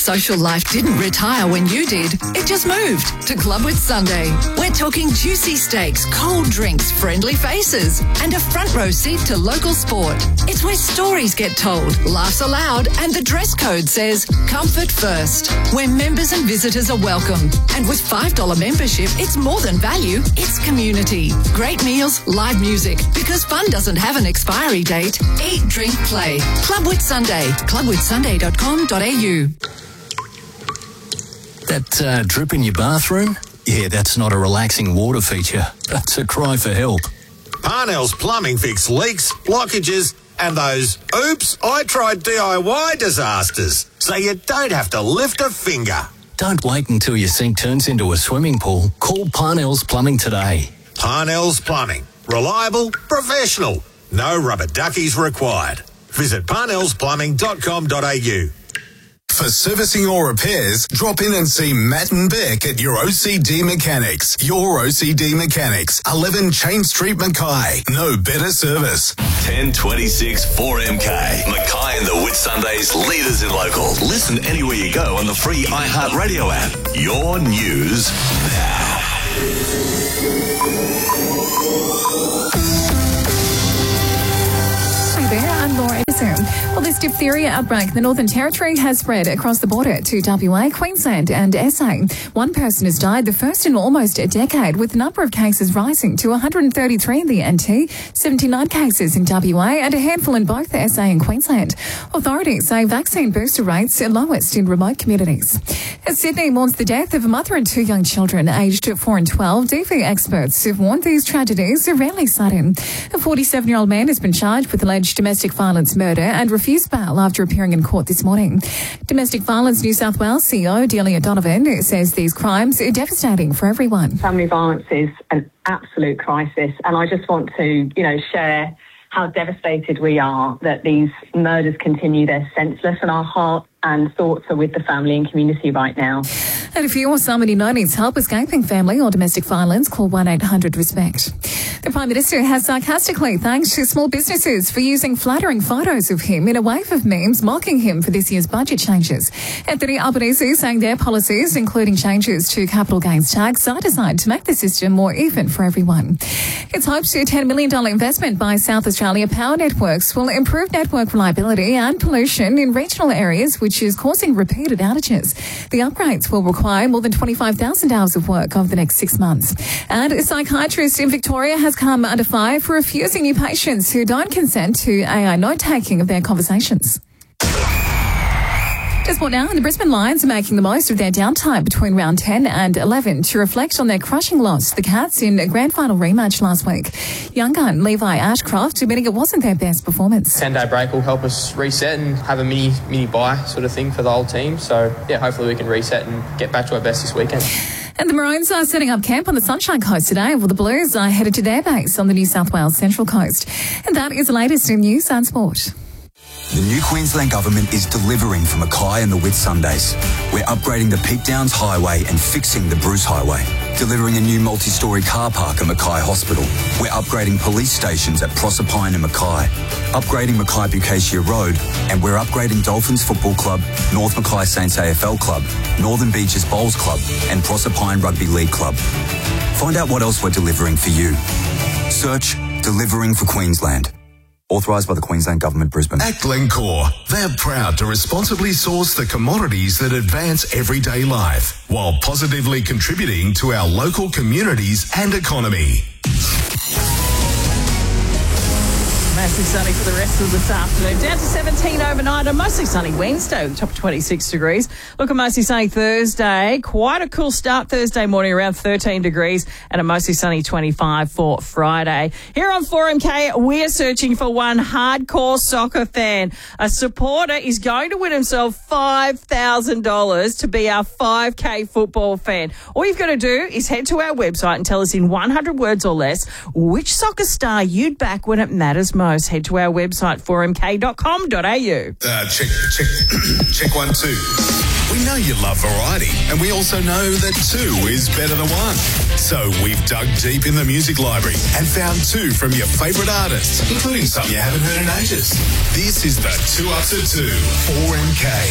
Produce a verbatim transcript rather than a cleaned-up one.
social life didn't retire when you did. It just moved to Club with Sunday. We're talking juicy steaks, cold drinks, friendly faces, and a front row seat to local sport. It's where stories get told, laughs aloud, and the dress code says comfort first, where members and visitors are welcome. And with five dollars membership, it's more than value, it's community. Great meals, live music, because fun doesn't have an expiry date. Eat, drink, play. Club with Sunday. club with sunday dot com dot a u. That uh, drip in your bathroom? Yeah, that's not a relaxing water feature. That's a cry for help. Parnell's Plumbing fix leaks, blockages, and those oops, I tried D I Y disasters, so you don't have to lift a finger. Don't wait until your sink turns into a swimming pool. Call Parnell's Plumbing today. Parnell's Plumbing. Reliable, professional. No rubber duckies required. Visit parnells plumbing dot com dot a u. For servicing or repairs, drop in and see Matt and Beck at your O C D Mechanics. Your O C D Mechanics, eleven Chain Street, Mackay. No better service. ten twenty-six four M K. Mackay and the Whitsundays, leaders in local. Listen anywhere you go on the free iHeartRadio app. Your news now. There, I'm Laura Edison. Well, this diphtheria outbreak in the Northern Territory has spread across the border to W A, Queensland and S A. One person has died, the first in almost a decade, with the number of cases rising to one hundred thirty-three in the N T, seventy-nine cases in W A and a handful in both S A and Queensland. Authorities say vaccine booster rates are lowest in remote communities. As Sydney mourns the death of a mother and two young children aged four and twelve, D V experts have warned these tragedies are rarely sudden. A forty-seven-year-old man has been charged with alleged domestic violence murder and refused bail after appearing in court this morning. Domestic Violence New South Wales C E O Delia Donovan says these crimes are devastating for everyone. Family violence is an absolute crisis, and I just want to, you know, share how devastated we are that these murders continue. They're senseless, and our heart and thoughts are with the family and community right now. And if you or somebody you know needs help escaping family or domestic violence, call one eight hundred RESPECT. The Prime Minister has sarcastically thanked small businesses for using flattering photos of him in a wave of memes mocking him for this year's budget changes. Anthony Albanese saying their policies, including changes to capital gains tax, are designed to make the system more even for everyone. It's hoped a ten million dollars investment by South Australia Power Networks will improve network reliability and pollution in regional areas, which is causing repeated outages. The upgrades will require more than twenty-five thousand hours of work over the next six months. And a psychiatrist in Victoria has come under fire for refusing new patients who don't consent to A I note-taking of their conversations. Just more now, and the Brisbane Lions are making the most of their downtime between round ten and eleven to reflect on their crushing loss to the Cats in a grand final rematch last week. Young gun Levi Ashcroft admitting it wasn't their best performance. ten-day break will help us reset and have a mini mini bye sort of thing for the whole team. So, yeah, hopefully we can reset and get back to our best this weekend. And the Maroons are setting up camp on the Sunshine Coast today, while the Blues are headed to their base on the New South Wales Central Coast. And that is the latest in news and sport. The new Queensland Government is delivering for Mackay and the Whitsundays. We're upgrading the Peak Downs Highway and fixing the Bruce Highway. Delivering a new multi-storey car park at Mackay Hospital. We're upgrading police stations at Proserpine and Mackay. Upgrading Mackay Bucacia Road. And we're upgrading Dolphins Football Club, North Mackay Saints A F L Club, Northern Beaches Bowls Club and Proserpine Rugby League Club. Find out what else we're delivering for you. Search Delivering for Queensland. Authorised by the Queensland Government, Brisbane. At Glencore, they're proud to responsibly source the commodities that advance everyday life while positively contributing to our local communities and economy. Mostly sunny for the rest of this afternoon. Down to seventeen overnight. A mostly sunny Wednesday, top of twenty-six degrees. Look, a mostly sunny Thursday. Quite a cool start Thursday morning, around thirteen degrees, and a mostly sunny twenty-five for Friday. Here on four M K, we're searching for one hardcore soccer fan. A supporter is going to win himself five thousand dollars to be our five K football fan. All you've got to do is head to our website and tell us in one hundred words or less which soccer star you'd back when it matters most. Head to our website, four m k dot com dot a u. Uh, check, check, check one, two. We know you love variety, and we also know that two is better than one. So we've dug deep in the music library and found two from your favourite artists, including some you haven't heard in ages. This is the Two Up to Two, four M K.